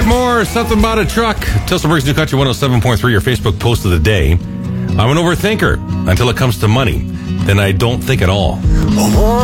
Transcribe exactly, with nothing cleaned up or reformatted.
right, more Something About a Truck. Tulsa Briggs New Country one oh seven point three, your Facebook post of the day. I'm an overthinker until it comes to money. Then I don't think at all.